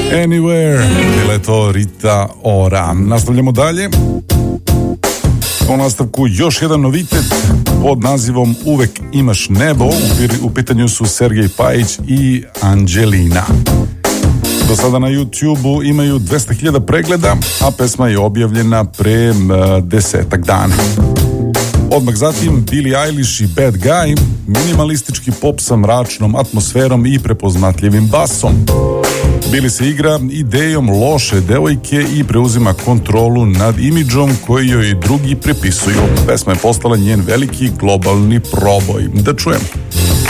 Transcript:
Anywhere, bila je to Rita Ora. Nastavljamo dalje. U nastavku još jedan novitet pod nazivom Uvek imaš nebo. U pitanju su Sergej Pajić i Anđelina. Do sada na YouTube-u imaju 200.000 pregleda, a pesma je objavljena pre 10 dana. Odmah zatim Billie Eilish i Bad Guy, minimalistički pop sa mračnom atmosferom i prepoznatljivim basom. Billie se igra idejom loše devojke i preuzima kontrolu nad imidžom koji joj drugi prepisuju. Pesma je postala njen veliki globalni proboj. Da čujem.